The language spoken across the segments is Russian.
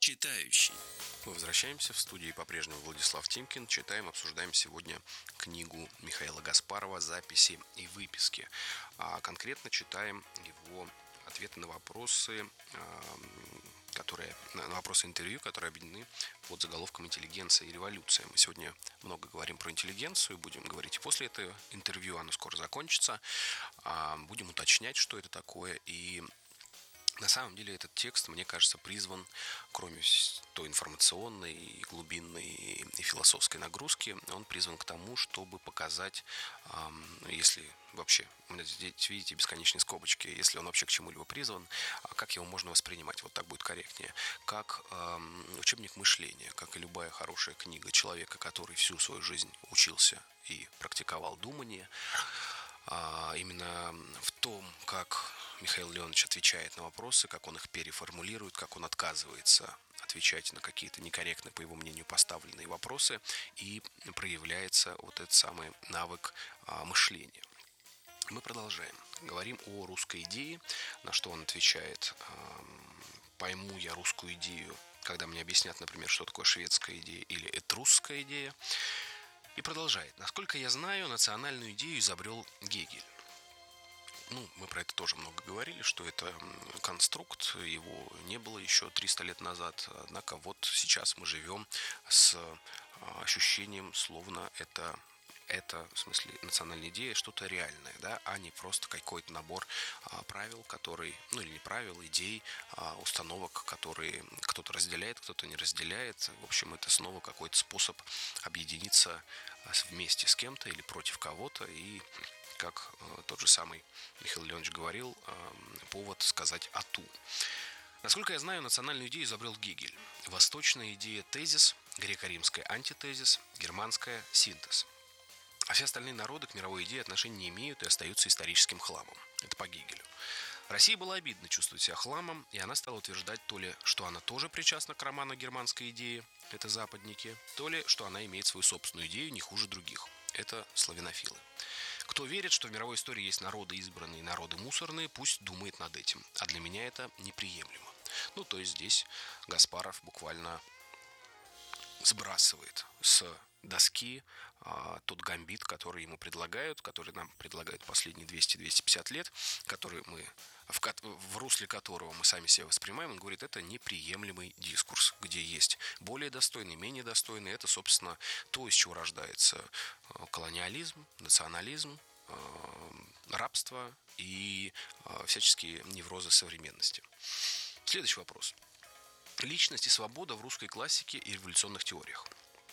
Читающий. Мы возвращаемся в студии, по-прежнему Владислав Тимкин. Читаем, обсуждаем сегодня книгу Михаила Гаспарова «Записи и выписки». А конкретно читаем его ответы на вопросы, на вопросы интервью, которые объединены под заголовком «Интеллигенция и революция». Мы сегодня много говорим про интеллигенцию, будем говорить и после этого интервью, оно скоро закончится. Будем уточнять, что это такое, и на самом деле этот текст, мне кажется, призван, кроме той информационной, и глубинной и философской нагрузки, он призван к тому, чтобы показать, если вообще, здесь видите бесконечные скобочки, если он вообще к чему-либо призван, как его можно воспринимать, вот так будет корректнее, как учебник мышления, как и любая хорошая книга человека, который всю свою жизнь учился и практиковал думание. Именно в том, как Михаил Леонович отвечает на вопросы, как он их переформулирует, как он отказывается отвечать на какие-то некорректно, по его мнению, поставленные вопросы, и проявляется вот этот самый навык мышления. Мы продолжаем. Говорим о русской идее, на что он отвечает: пойму я русскую идею, когда мне объяснят, например, что такое шведская идея или этрусская идея. И продолжает. Насколько я знаю, национальную идею изобрел Гегель. Мы про это тоже много говорили, что это конструкт, его не было еще 300 лет назад. Однако вот сейчас мы живем с ощущением, словно это в смысле национальная идея, что-то реальное, да, а не просто какой-то набор правил, который, или не правил, идей, установок, которые кто-то разделяет, кто-то не разделяет. В общем, это снова какой-то способ объединиться вместе с кем-то или против кого-то, и, как тот же самый Михаил Леонович говорил, повод сказать «ату». Насколько я знаю, национальную идею изобрел Гегель. Восточная идея – тезис, греко-римская – антитезис, германская – синтез. А все остальные народы к мировой идее отношения не имеют и остаются историческим хламом. Это по Гегелю. России было обидно чувствовать себя хламом, и она стала утверждать то ли, что она тоже причастна к романо-германской идее, это западники, то ли, что она имеет свою собственную идею не хуже других, это славянофилы. Кто верит, что в мировой истории есть народы избранные и народы мусорные, пусть думает над этим. А для меня это неприемлемо. То есть здесь Гаспаров буквально сбрасывает с доски тот гамбит, который ему предлагают, который нам предлагают последние 200-250 лет, который мы, в русле которого мы сами себя воспринимаем. Он говорит, это неприемлемый дискурс, где есть более достойный, менее достойный. Это, собственно, то, из чего рождается колониализм, национализм, рабство и всяческие неврозы современности. Следующий вопрос. Личность и свобода в русской классике и революционных теориях.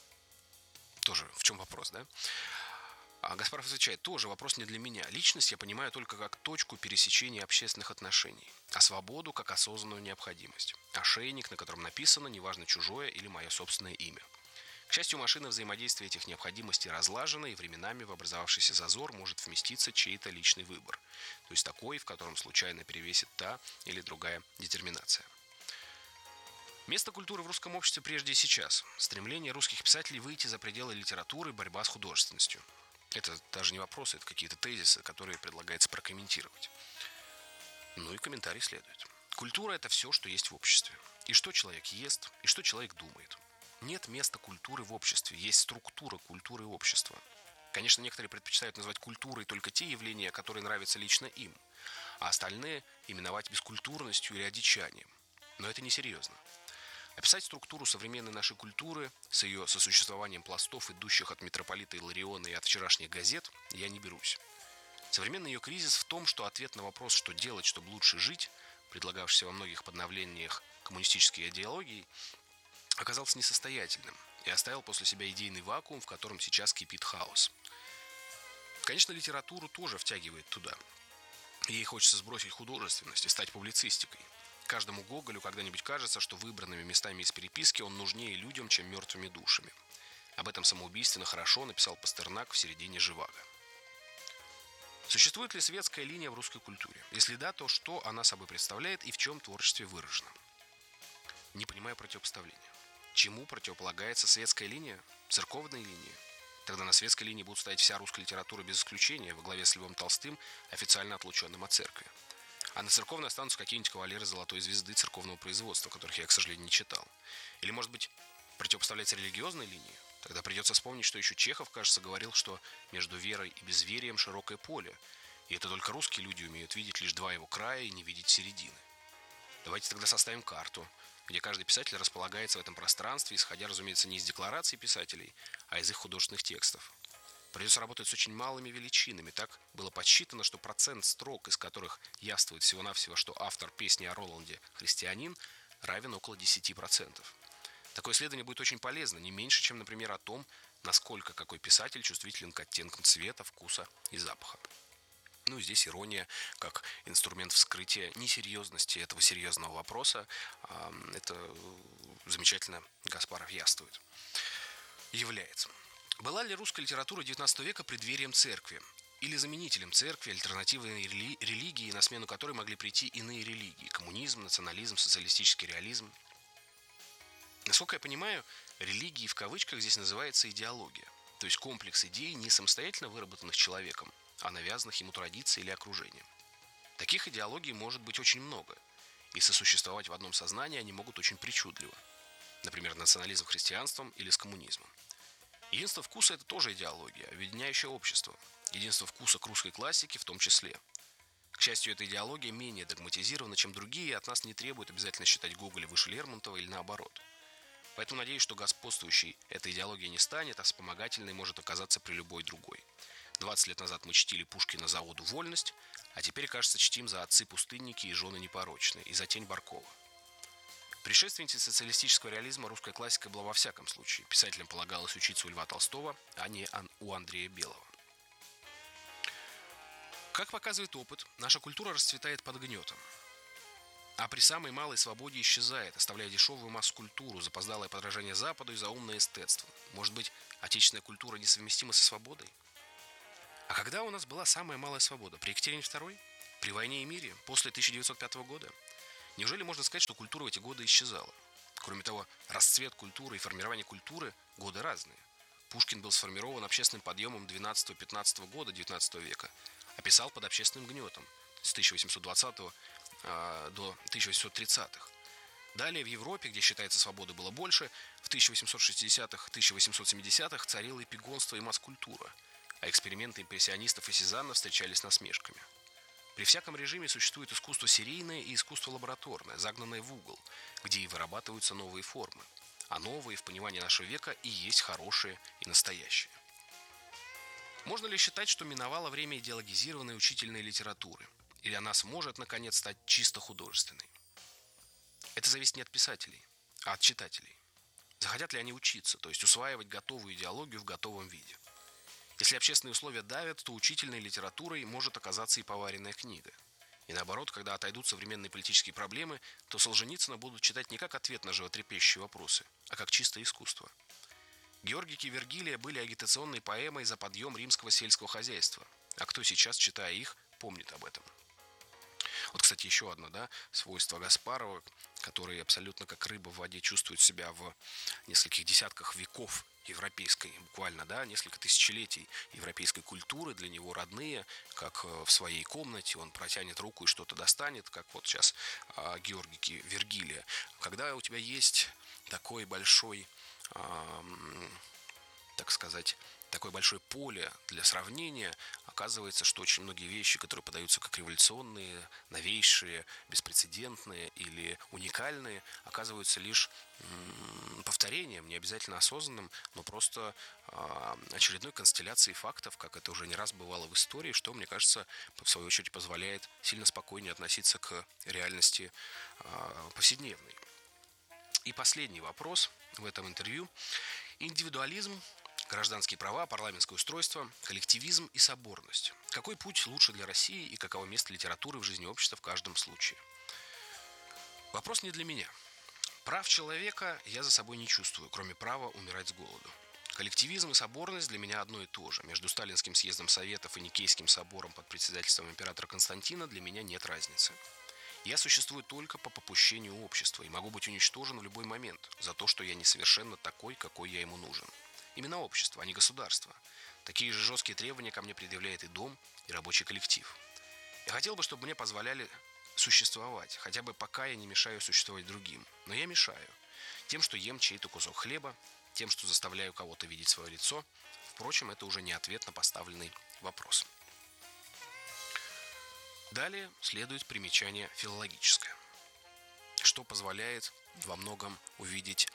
Тоже в чем вопрос, да? Гаспаров отвечает, тоже вопрос не для меня. Личность я понимаю только как точку пересечения общественных отношений, а свободу как осознанную необходимость. Ошейник, на котором написано, неважно чужое или мое собственное имя. К счастью, машина взаимодействия этих необходимостей разлажена, и временами в образовавшийся зазор может вместиться чей-то личный выбор. То есть такой, в котором случайно перевесит та или другая детерминация. Место культуры в русском обществе прежде и сейчас. Стремление русских писателей выйти за пределы литературы, борьба с художественностью. Это даже не вопросы, это какие-то тезисы, которые предлагается прокомментировать. И комментарий следует. Культура – это все, что есть в обществе. И что человек ест, и что человек думает. Нет места культуры в обществе, есть структура культуры общества. Конечно, некоторые предпочитают называть культурой только те явления, которые нравятся лично им, а остальные именовать бескультурностью или одичанием. Но это несерьезно. Описать структуру современной нашей культуры с ее сосуществованием пластов, идущих от митрополита Илариона и от вчерашних газет, я не берусь. Современный ее кризис в том, что ответ на вопрос, что делать, чтобы лучше жить, предлагавшийся во многих подновлениях коммунистической идеологии, оказался несостоятельным и оставил после себя идейный вакуум, в котором сейчас кипит хаос. Конечно, литературу тоже втягивает туда. Ей хочется сбросить художественность и стать публицистикой. Каждому Гоголю когда-нибудь кажется, что выбранными местами из переписки он нужнее людям, чем мертвыми душами. Об этом самоубийственно хорошо написал Пастернак в середине «Живаго». Существует ли светская линия в русской культуре? Если да, то что она собой представляет и в чем творчестве выражена? Не понимаю противопоставления. Чему противополагается светская линия? Церковной линии? Тогда на светской линии будут стоять вся русская литература без исключения, во главе с Львом Толстым, официально отлученным от церкви. А на церковной останутся какие-нибудь кавалеры золотой звезды церковного производства, которых я, к сожалению, не читал. Или, может быть, противопоставлять религиозной линии? Тогда придется вспомнить, что еще Чехов, кажется, говорил, что между верой и безверием широкое поле. И это только русские люди умеют видеть лишь два его края и не видеть середины. Давайте тогда составим карту, где каждый писатель располагается в этом пространстве, исходя, разумеется, не из деклараций писателей, а из их художественных текстов. Придется работать с очень малыми величинами. Так было подсчитано, что процент строк, из которых явствует всего-навсего, что автор песни о Роланде христианин, равен около 10%. Такое исследование будет очень полезно, не меньше, чем, например, о том, насколько какой писатель чувствителен к оттенкам цвета, вкуса и запаха. Ну, здесь ирония как инструмент вскрытия несерьезности этого серьезного вопроса. Это замечательно Гаспаров явствует. Является. Была ли русская литература XIX века преддверием церкви? Или заменителем церкви, альтернативной религии, на смену которой могли прийти иные религии? Коммунизм, национализм, социалистический реализм? Насколько я понимаю, религией в кавычках здесь называется идеология. То есть комплекс идей, не самостоятельно выработанных человеком, а навязанных ему традиций или окружением. Таких идеологий может быть очень много, и сосуществовать в одном сознании они могут очень причудливо. Например, национализм с христианством или с коммунизмом. Единство вкуса – это тоже идеология, объединяющая общество. Единство вкуса к русской классике в том числе. К счастью, эта идеология менее догматизирована, чем другие, и от нас не требует обязательно считать Гоголя выше Лермонтова или наоборот. Поэтому надеюсь, что господствующей эта идеология не станет, а вспомогательной может оказаться при любой другой. 20 лет назад мы чтили Пушкина за оду «Вольность», а теперь, кажется, чтим за «Отцы-пустынники» и «Жены непорочные» и за «Тень Баркова». Предшественницей социалистического реализма русская классика была во всяком случае. Писателям полагалось учиться у Льва Толстого, а не у Андрея Белого. Как показывает опыт, наша культура расцветает под гнетом. А при самой малой свободе исчезает, оставляя дешевую масс-культуру, запоздалое подражание Западу и заумное эстетство. Может быть, отечественная культура несовместима со свободой? А когда у нас была самая малая свобода? При Екатерине II? При войне и мире? После 1905 года? Неужели можно сказать, что культура в эти годы исчезала? Кроме того, расцвет культуры и формирование культуры – годы разные. Пушкин был сформирован общественным подъемом 12-15 года XIX века, а писал под общественным гнетом с 1820 до 1830-х. Далее в Европе, где, считается, свободы было больше, в 1860-1870-х царило эпигонство и масс-культура, а эксперименты импрессионистов и Сезанна встречались с насмешками. При всяком режиме существует искусство серийное и искусство лабораторное, загнанное в угол, где и вырабатываются новые формы. А новые, в понимании нашего века, и есть хорошие и настоящие. Можно ли считать, что миновало время идеологизированной учительной литературы? Или она сможет, наконец, стать чисто художественной? Это зависит не от писателей, а от читателей. Захотят ли они учиться, то есть усваивать готовую идеологию в готовом виде? Если общественные условия давят, то учительной литературой может оказаться и поваренная книга. И наоборот, когда отойдут современные политические проблемы, то Солженицына будут читать не как ответ на животрепещущие вопросы, а как чистое искусство. Георгик и Вергилия были агитационной поэмой за подъем римского сельского хозяйства. А кто сейчас, читая их, помнит об этом? Вот, кстати, еще одно, свойство Гаспарова, который абсолютно как рыба в воде чувствует себя в нескольких десятках веков европейской, буквально, несколько тысячелетий европейской культуры, для него родные, как в своей комнате, он протянет руку и что-то достанет, как вот сейчас Георгик и Вергилия. Когда у тебя есть такой большой, так сказать, такое большое поле для сравнения, оказывается, что очень многие вещи, которые подаются как революционные, новейшие, беспрецедентные или уникальные, оказываются лишь повторением, не обязательно осознанным, но просто очередной констелляцией фактов, как это уже не раз бывало в истории, что, мне кажется, в свою очередь позволяет сильно спокойнее относиться к реальности повседневной. И последний вопрос в этом интервью. Индивидуализм, гражданские права, парламентское устройство, коллективизм и соборность. Какой путь лучше для России и каково место литературы в жизни общества в каждом случае? Вопрос не для меня. Прав человека я за собой не чувствую, кроме права умирать с голоду. Коллективизм и соборность для меня одно и то же. Между Сталинским съездом Советов и Никейским собором под председательством императора Константина для меня нет разницы. Я существую только по попущению общества и могу быть уничтожен в любой момент за то, что я несовершенно такой, какой я ему нужен. Именно общество, а не государство. Такие же жесткие требования ко мне предъявляет и дом, и рабочий коллектив. Я хотел бы, чтобы мне позволяли существовать, хотя бы пока я не мешаю существовать другим. Но я мешаю. Тем, что ем чей-то кусок хлеба, тем, что заставляю кого-то видеть свое лицо. Впрочем, это уже не ответ на поставленный вопрос. Далее следует примечание филологическое, что позволяет во многом увидеть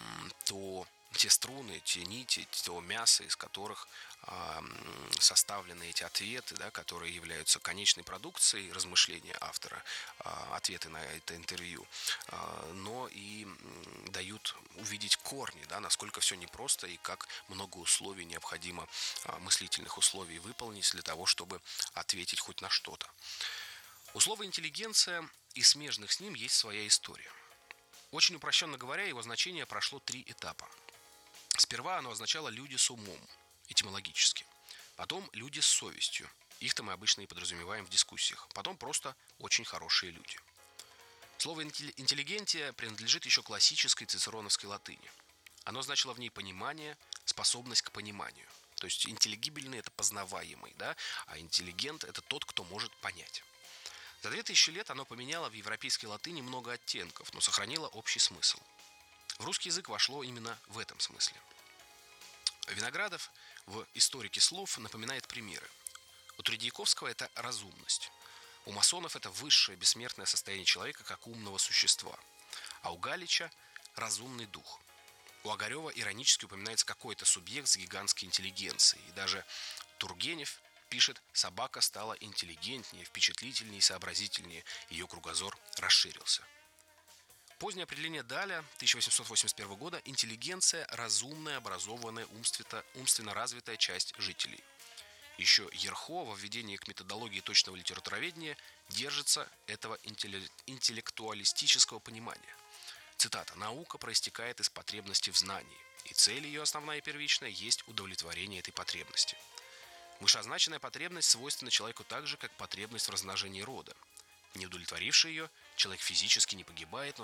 те струны, те нити, то мясо, из которых составлены эти ответы, да, которые являются конечной продукцией размышления автора, ответы на это интервью, но и дают увидеть корни, да, насколько все непросто и как много условий необходимо, мыслительных условий выполнить для того, чтобы ответить хоть на что-то. У слова «интеллигенция» и смежных с ним есть своя история. Очень упрощенно говоря, его значение прошло 3 этапа. Сперва оно означало «люди с умом», этимологически. Потом «люди с совестью». Их-то мы обычно и подразумеваем в дискуссиях. Потом просто «очень хорошие люди». Слово «интеллигентия» принадлежит еще классической цицероновской латыни. Оно значило в ней понимание, способность к пониманию. То есть интеллигибельный – это познаваемый, да? А интеллигент – это тот, кто может понять. За 2000 лет оно поменяло в европейской латыни много оттенков, но сохранило общий смысл. В русский язык вошло именно в этом смысле. Виноградов в «Историке слов» напоминает примеры. У Тредьяковского это разумность. У масонов это высшее бессмертное состояние человека как умного существа. А у Галича – разумный дух. У Огарева иронически упоминается какой-то субъект с гигантской интеллигенцией. И даже Тургенев пишет: «Собака стала интеллигентнее, впечатлительнее и сообразительнее. Ее кругозор расширился». Позднее определение Даля 1881 года – интеллигенция – разумная, образованная, умственно развитая часть жителей. Еще Ерхо во введении к методологии точного литературоведения держится этого интеллектуалистического понимания. Цитата: «Наука проистекает из потребности в знании, и цель ее основная и первичная есть удовлетворение этой потребности. Вышеозначенная потребность свойственна человеку так же, как потребность в размножении рода. Не удовлетворивший ее, человек физически не погибает, но